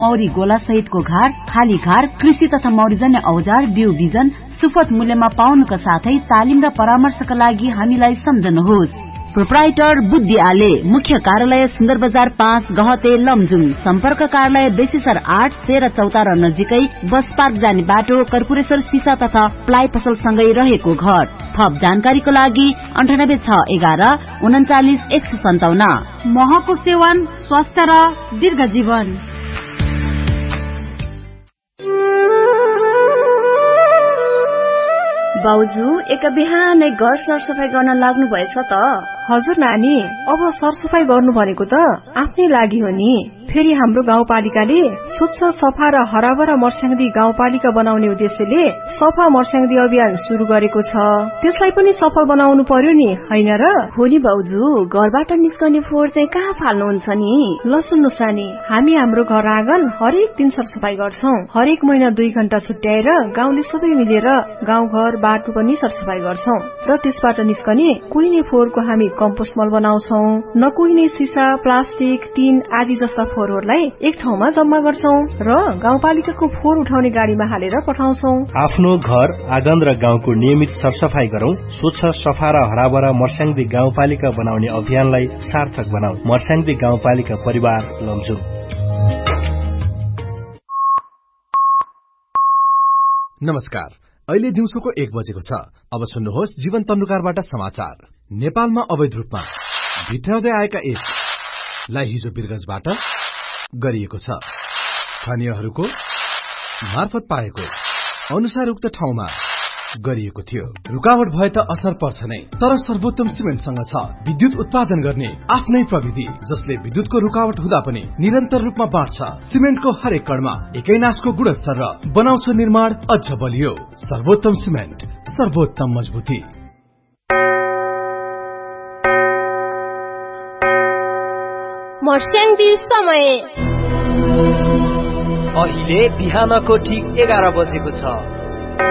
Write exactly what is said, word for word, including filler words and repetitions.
औरी गोला सहितको घार, खाली घार, कृषि तथा मौरीजन्य औजार, बिउ बिजन सुपथ मूल्यमा पाउनुका साथै तालिम र परामर्शका लागि हामीलाई सम्झनुहोस्। प्रोप्राइटर बुद्धि आले, मुख्य कार्यालय सुन्दर बजार पाँच गहते लमजुङ, सम्पर्क कार्यालय बेसीसर आठ तेह्र चौतारा नजिकै बस पार्क जाने बाटो, कर्पूरेश्वर सिसा तथा प्लाइ पसल सँगै रहेको घर। थप जानकारीको लागि अन्ठानब्बे छ एघार उन्चालिस एक सय सन्ताउन्न। महको सेवन स्वास्थ्य र दीर्घ जीवन। बाउजू एक बिहानै घर सरसफाई गर्न लाग्नु भएछ त? हजुर नानी, अब सरसफाई गर्नु भनेको त आफ्नै लागि हो नि। फेरि हाम्रो गाउँपालिकाले स्वच्छ सफा र हराभरा मर्स्याङ्दी गाउँपालिका बनाउने उद्देश्यले सफा मर्स्याङ्दी अभियान शुरू गरेको छ। त्यसलाई पनि सफल बनाउनु पर्यो नि, हैन र? हो नि बाउजू, घरबाट निस्कने फोहोर चाहिँ कहाँ फाल्नुहुन्छ नि? ल सुन्नुस् नानी, हामी हाम्रो घर आँगन हरेक दिन सरसफाई गर्छौं। हरेक महिना दुई घण्टा छुट्याएर गाउँले सबै मिलेर गाउँघर बाटो पनि सरसफाई गर्छौं र त्यसबाट निस्कने कुहिने फोहोरको हामी कम्पोस्ट मल बनाउँछौं। नकुहिने सिसा, प्लास्टिक, टिन आदि जस्ता फोहोरहरूलाई एक ठाउँमा जम्मा गर्छौं र गाउँपालिकाको फोहोर उठाउने गाडीमा हालेर पठाउँछौं। आफ्नो घर आँगन र गाउँको नियमित सरसफाई गरौं। स्वच्छ सफा र हराभरा मर्स्याङ्दी गाउँपालिका बनाउने अभियानलाई सार्थक बनाऊ। मर्स्याङ्दी गाउँपालिका परिवार लमजुङ। नमस्कार, अहिले दिउँसोको एक बजेको छ। अब सुन्नुहोस् जीवन तन्नुकारबाट समाचार। नेपालमा अवैध रूपमा भित्राउँदै आएका एपलाई हिजो बिरगंजबाट गरिएको छ। स्थानीयहरूको मार्फत पाएको अनुसार उक्त ठाउँमा गरिएको थियो। रुकावट भए त असर पर्छ नै, तर सर्वोत्तम सिमेन्टसँग छ विद्युत उत्पादन गर्ने आफ्नै प्रविधि, जसले विद्युतको रुकावट हुँदा पनि निरन्तर रूपमा बाँड्छ। सिमेन्टको हरेक कणमा एकै नासको गुणस्तर र बनाउँछ निर्माण अझ बलियो। सर्वोत्तम सिमेन्ट, सर्वोत्तम मजबुती। मर्स्याङ्दी समय अहिले बिहानको ठिक एघार बजेको छ।